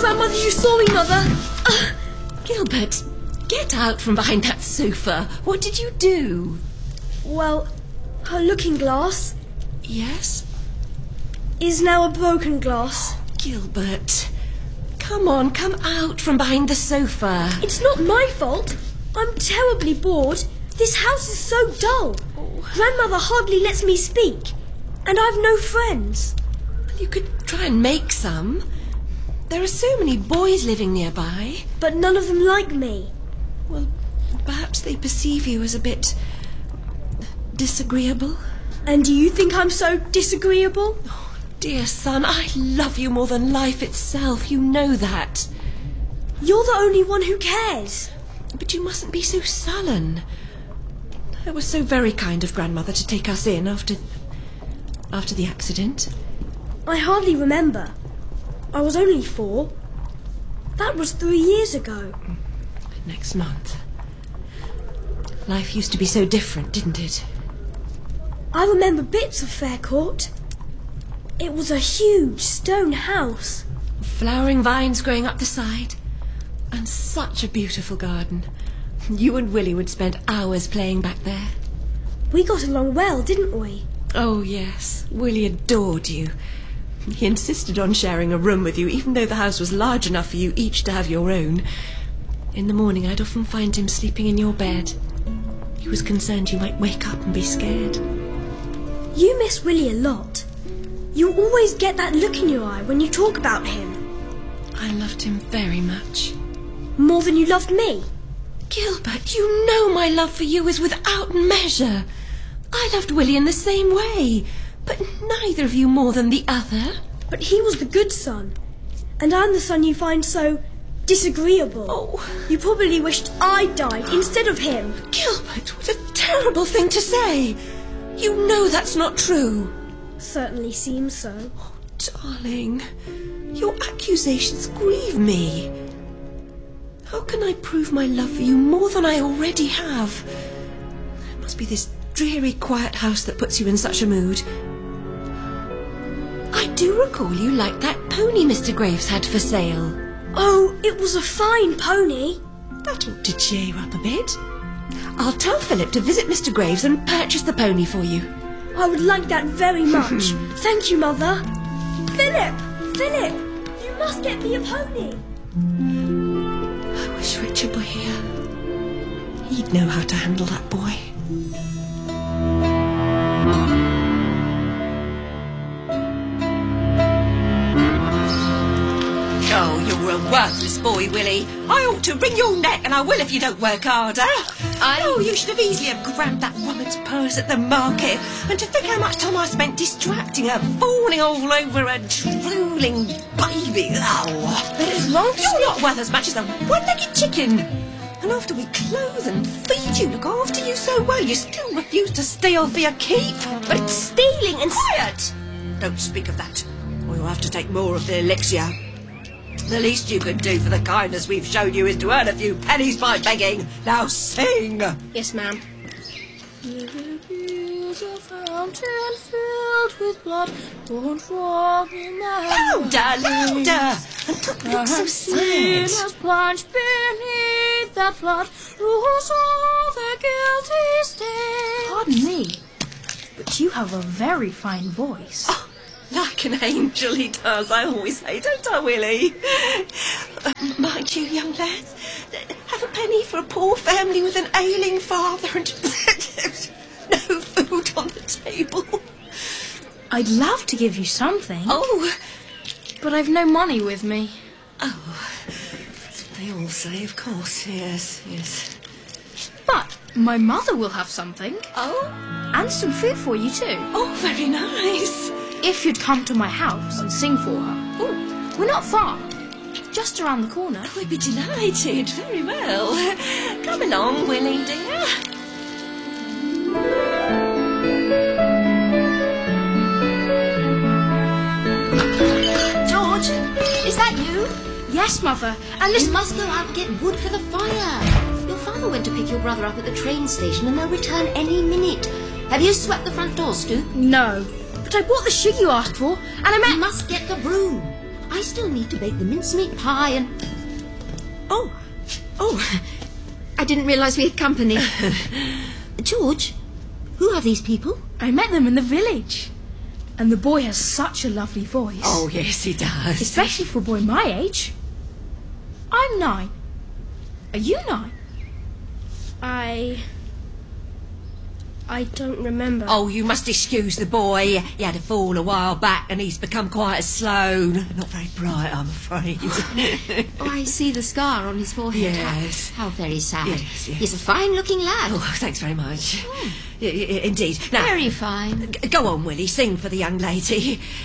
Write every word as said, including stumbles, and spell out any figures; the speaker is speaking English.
Grandmother, you saw me, Mother. Uh, Gilbert, get out from behind that sofa. What did you do? Well, her looking glass... Yes? ...is now a broken glass. Gilbert, come on, come out from behind the sofa. It's not my fault. I'm terribly bored. This house is so dull. Oh. Grandmother hardly lets me speak. And I've no friends. You could try and make some. There are so many boys living nearby. But none of them like me. Well, perhaps they perceive you as a bit disagreeable. And do you think I'm so disagreeable? Oh, dear son, I love you more than life itself. You know that. You're the only one who cares. But you mustn't be so sullen. It was so very kind of Grandmother to take us in after... after the accident. I hardly remember. I was only four. That was three years ago. Next month. Life used to be so different, didn't it? I remember bits of Faircourt. It was a huge stone house. Flowering vines growing up the side. And such a beautiful garden. You and Willie would spend hours playing back there. We got along well, didn't we? Oh, yes. Willie adored you. He insisted on sharing a room with you, even though the house was large enough for you each to have your own. In the morning, I'd often find him sleeping in your bed. He was concerned you might wake up and be scared. You miss Willie a lot. You always get that look in your eye when you talk about him. I loved him very much. More than you loved me? Gilbert, you know my love for you is without measure. I loved Willie in the same way, but neither of you more than the other. But he was the good son, and I'm the son you find so disagreeable. Oh. You probably wished I died instead of him. Gilbert, what a terrible thing to say. You know that's not true. Certainly seems so. Oh, darling, your accusations grieve me. How can I prove my love for you more than I already have? It must be this dreary, quiet house that puts you in such a mood. I do recall you liked that pony Mister Graves had for sale. Oh, it was a fine pony. That ought to cheer you up a bit. I'll tell Philip to visit Mister Graves and purchase the pony for you. I would like that very much. Thank you, Mother. Philip! Philip! You must get me a pony. I wish Richard were here. He'd know how to handle that boy. Oh, you're a worthless boy, Willie. I ought to wring your neck, and I will if you don't work harder. I... Oh, you should have easily have grabbed that woman's purse at the market. And to think how much time I spent distracting her, fawning all over a drooling baby. Oh, but it's wrong. You're not worth as much as a one-legged chicken. And after we clothe and feed you, look after you so well, you still refuse to steal for your keep. But it's stealing and... Quiet! Don't speak of that, or you'll have to take more of the elixir. The least you could do for the kindness we've shown you is to earn a few pennies by begging. Now sing! Yes, ma'am. Here is a fountain filled with blood, born from Emmanuel. Louder, louder! And don't look so sad. Sinners plunged beneath that flood, lose all their guilty stain. Pardon me, but you have a very fine voice. Oh, like an angel he does, I always say, don't I, Willie? Uh, mind you, young lad, have a penny for a poor family with an ailing father and no food on the table. I'd love to give you something. Oh, but I've no money with me. Oh, that's what they all say, of course, yes, yes. But my mother will have something. Oh? And some food for you too. Oh, very nice. If you'd come to my house and sing for her. Oh. We're not far. Just around the corner. We'd be delighted. Very well. Come along, Willie, dear. George, is that you? Yes, Mother. And this... You must go out and get wood for the fire. Your father went to pick your brother up at the train station and they'll return any minute. Have you swept the front door, Stu? No. But I bought the shig you asked for, and I meant... You must get the broom. I still need to bake the mincemeat pie and... Oh, oh, I didn't realise we had company. George, who are these people? I met them in the village. And the boy has such a lovely voice. Oh, yes, he does. Especially for a boy my age. I'm nine. Are you nine? I... I don't remember. Oh, you must excuse the boy. He had a fall a while back and he's become quite slow. Not very bright, I'm afraid. Oh, I see the scar on his forehead. Yes. How, how very sad. Yes, yes. He's a fine-looking lad. Oh, thanks very much. Y- y- indeed. Now, Very fine. g- go on, Willie. Sing for the young lady.